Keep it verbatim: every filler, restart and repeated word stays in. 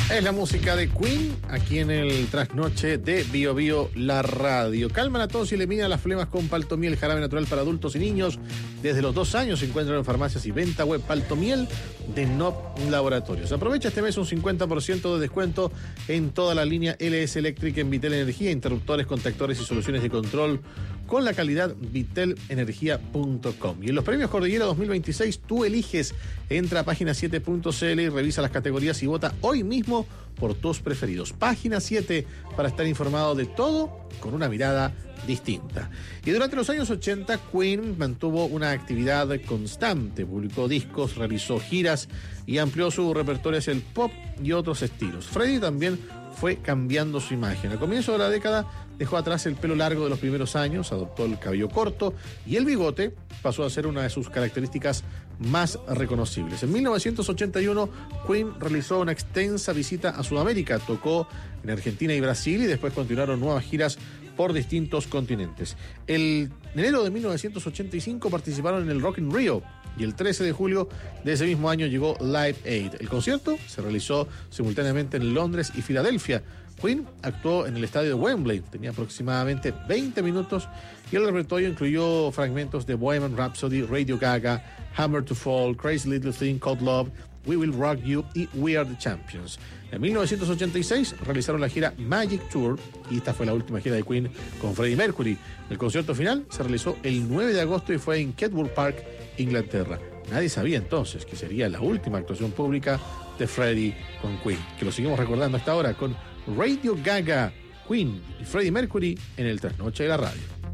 Es la música de Queen, aquí en el trasnoche de Bio Bio, la radio. Calman a todos y elimina las flemas con Paltomiel, jarabe natural para adultos y niños. Desde los dos años se encuentran en farmacias y venta web. Paltomiel de N O P Laboratorios. Aprovecha este mes un cincuenta por ciento de descuento en toda la línea L S Electric en Vitel Energía, interruptores, contactores y soluciones de control con la calidad vitel energía punto com. Y en los premios Cordillera dos mil veintiséis tú eliges. Entra a página siete punto c l y revisa las categorías y vota hoy mismo por tus preferidos. Página siete para estar informado de todo con una mirada distinta. Y durante los años ochenta, Queen mantuvo una actividad constante, publicó discos, realizó giras y amplió su repertorio hacia el pop y otros estilos. Freddie también fue cambiando su imagen. Al comienzo de la década dejó atrás el pelo largo de los primeros años, adoptó el cabello corto y el bigote pasó a ser una de sus características más reconocibles. En mil novecientos ochenta y uno, Queen realizó una extensa visita a Sudamérica, tocó en Argentina y Brasil y después continuaron nuevas giras por distintos continentes. El enero de mil novecientos ochenta y cinco participaron en el Rock in Rio y el trece de julio de ese mismo año llegó Live Aid. El concierto se realizó simultáneamente en Londres y Filadelfia. Queen actuó en el estadio de Wembley, tenía aproximadamente veinte minutos y el repertorio incluyó fragmentos de Bohemian Rhapsody, Radio Gaga, Hammer to Fall, Crazy Little Thing Called Love, We Will Rock You y We Are the Champions. En mil novecientos ochenta y seis realizaron la gira Magic Tour y esta fue la última gira de Queen con Freddie Mercury. El concierto final se realizó el nueve de agosto y fue en Kenwood Park, Inglaterra. Nadie sabía entonces que sería la última actuación pública de Freddie con Queen, que lo seguimos recordando hasta ahora con Radio Gaga, Queen y Freddie Mercury en el trasnoche de la radio.